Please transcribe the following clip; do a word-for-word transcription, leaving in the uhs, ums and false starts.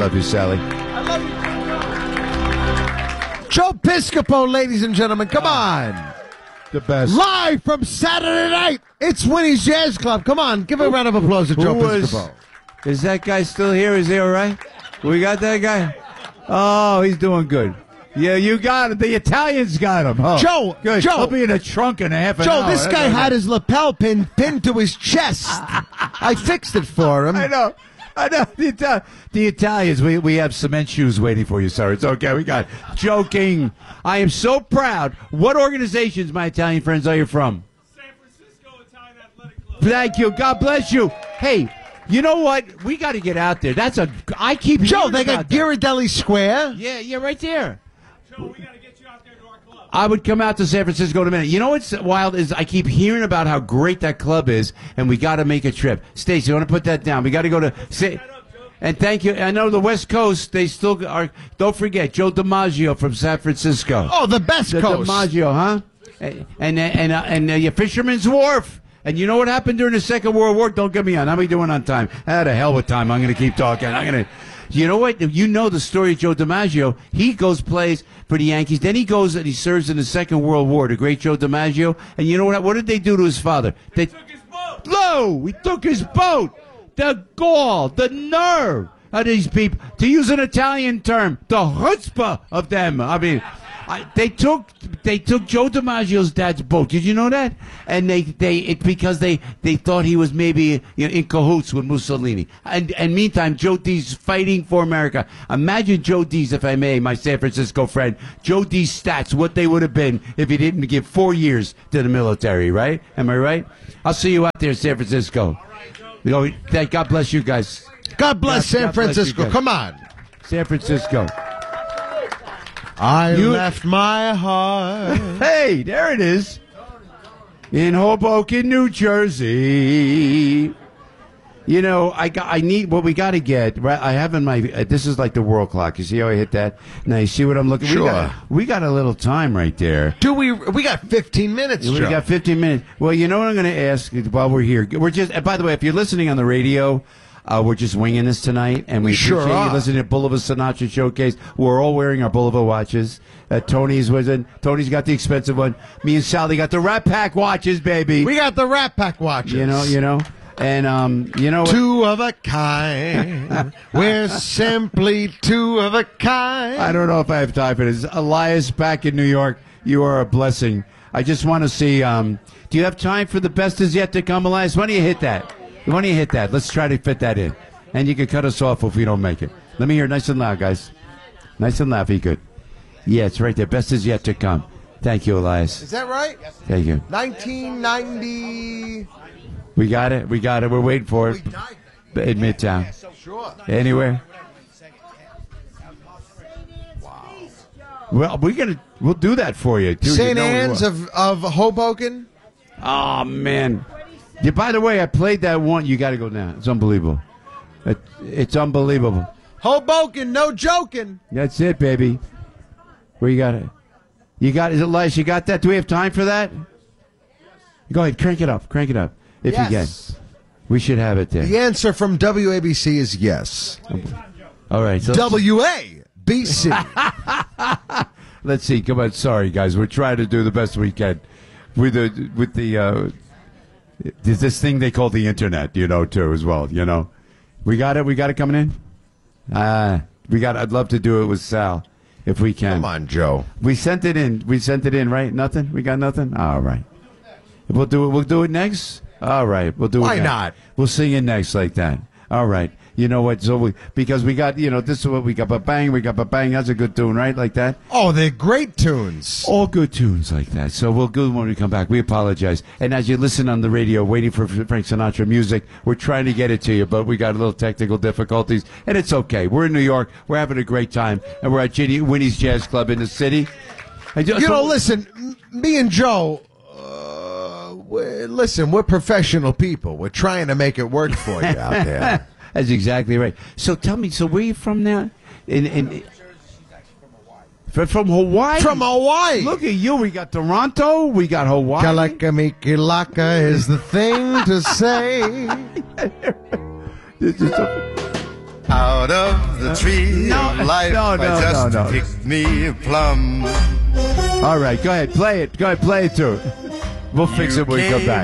love you, Sally. I love you. Joe Piscopo, ladies and gentlemen, come on. The best. Live from Saturday night, it's Winnie's Jazz Club. Come on, give a round of applause to Joe was, Piscopo. Is that guy still here? Is he all right? We got that guy? Oh, he's doing good. Yeah, you got it. The Italians got him. Oh, Joe, good. Joe. He'll be in a trunk in a half an Joe, hour. this That's guy okay. had his lapel pin pinned to his chest. I fixed it for him. I know. I know. The, Ita- the Italians, we, we have cement shoes waiting for you, sir. It's okay. We got joking. I am so proud. What organizations, my Italian friends, are you from? San Francisco Italian Athletic Club. Thank you. God bless you. Hey, you know what? We got to get out there. That's a. I keep Joe, hearing they about got that. Ghirardelli Square. Yeah, yeah, right there. Joe, we got to get you out there to our club. I would come out to San Francisco in a minute. You know what's wild is I keep hearing about how great that club is, and we got to make a trip. Stacey, you want to put that down? We got to go to. Say, and thank you. I know the West Coast. They still are. Don't forget Joe DiMaggio from San Francisco. Oh, the best the coast. DiMaggio, huh? And and and uh, and uh, your Fisherman's Wharf. And you know what happened during the Second World War? Don't get me on. How are we doing on time? Ah, the hell with time. I'm going to keep talking. I'm going to. You know what? You know the story of Joe DiMaggio. He goes plays for the Yankees. Then he goes and he serves in the Second World War. The great Joe DiMaggio. And you know what? What did they do to his father? They, He took his boat. no, we took his boat. The gall, the nerve of these people. To use an Italian term, the chutzpah of them. I mean, I, they took they took Joe DiMaggio's dad's boat. Did you know that? And they they it because they they thought he was maybe you know, in cahoots with Mussolini. And and meantime, Joe D's fighting for America. Imagine Joe D's, if I may, my San Francisco friend, Joe D's stats, what they would have been if he didn't give four years to the military. Right? Am I right? I'll see you out there in San Francisco. You know, thank God bless you guys. God bless God- San God bless you Francisco. guys. Come on. San Francisco. I You- left my heart. Hey, there it is. In Hoboken, New Jersey. You know, I got, I need what we got to get. Right, I have in my. Uh, this is like the world clock. You see how I hit that? Now you see what I'm looking. Sure. We got, we got a little time right there. Do we? We got fifteen minutes, We Joe. got fifteen minutes. Well, you know what I'm going to ask while we're here. We're just. And by the way, if you're listening on the radio. Uh, we're just winging this tonight, and we, We sure appreciate are. you listening to Boulevard Sinatra Showcase. We're all wearing our Boulevard watches. Uh, Tony's was in. Tony's got the expensive one. Me and Sally got the Rat Pack watches, baby. We got the Rat Pack watches. you know, you know, and um, you know, what? Two of a kind. We're simply two of a kind. I don't know if I have time for this. Elias, back in New York, you are a blessing. I just want to see. Um, do you have time for the best is yet to come, Elias? Why don't you hit that? Why don't you hit that? Let's try to fit that in. And you can cut us off if we don't make it. Let me hear it nice and loud, guys. Nice and loud, be good. Yeah, it's right there. Best is yet to come. Thank you, Elias. Is that right? Thank you. nineteen ninety. We got it. We got it. We're waiting for it. In Midtown. Sure. Anywhere. Well, we're gonna we'll do that for you. Dude, Saint you know we Anne's will. of, of Hoboken. Oh man! Yeah, by the way, I played that one. You got to go down. It's unbelievable. It, it's unbelievable. Hoboken, no joking. That's it, baby. Where you got it? You got is it, Elias? You got that? Do we have time for that? Go ahead, crank it up. Crank it up if you Yes. can. We should have it there. The answer from W A B C is yes. All right. So let's- W A B C. Let's see. Come on. Sorry, guys. We're trying to do the best we can with the with the uh, there's this thing they call the internet, you know, too, as well. You know, we got it. We got it coming in. Uh we got. I'd love to do it with Sal if we can. Come on, Joe. We sent it in. We sent it in, right? Nothing. We got nothing. All right. We'll do it. We'll do it next. All right. We'll do it. Why next. not? We'll sing it next like that. All right. You know what? So we because we got you know this is what we got. But bang, we got. But bang. That's a good tune, right? Like that. Oh, they're great tunes. All good tunes like that. So we'll go when we come back. We apologize. And as you listen on the radio, waiting for Frank Sinatra music, we're trying to get it to you, but we got a little technical difficulties, and it's okay. We're in New York. We're having a great time, and we're at Ginny, Winnie's Jazz Club in the city. And just, You know, listen, m- me and Joe, uh, we're, listen, we're professional people. We're trying to make it work for you out there. That's exactly right. So tell me, so where are you from now? In, in, from, from Hawaii? From Hawaii. Look at you. We got Toronto. We got Hawaii. Kalakamikilaka is the thing to say. This is so- Out thought of the tree No, of life. no, no, I just no, no. picked me a plum. All right, go ahead, play it. Go ahead, play it too. We'll fix You it when we come came back.